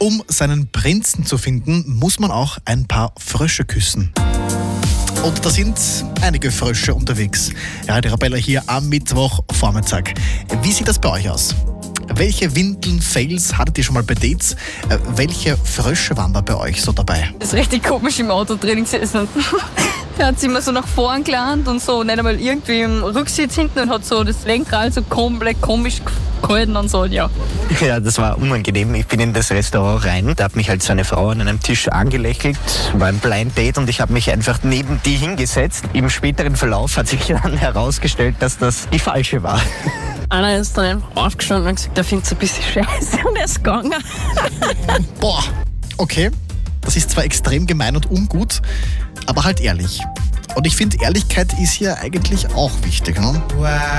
Um seinen Prinzen zu finden, muss man auch ein paar Frösche küssen. Und da sind einige Frösche unterwegs. Ja, die Arabella hier am Mittwochvormittag. Wie sieht das bei euch aus? Welche Windeln, Fails hattet ihr schon mal bei Dates? Welche Frösche waren da bei euch so dabei? Das ist richtig komisch im Auto drin gesessen. Er hat sich immer so nach vorn gelangt und so, nicht einmal irgendwie im Rücksitz hinten und hat so das Lenkrad so komplett komisch gehalten und so, ja. Ja, das war unangenehm. Ich bin in das Restaurant rein, da hat mich halt so eine Frau an einem Tisch angelächelt, war ein Blind Date und ich habe mich einfach neben die hingesetzt. Im späteren Verlauf hat sich dann herausgestellt, dass das die falsche war. Einer ist dann einfach aufgestanden und gesagt, er findet es ein bisschen scheiße und er ist gegangen. Boah, okay. Das ist zwar extrem gemein und ungut, aber halt ehrlich. Und ich finde, Ehrlichkeit ist ja eigentlich auch wichtig, ne?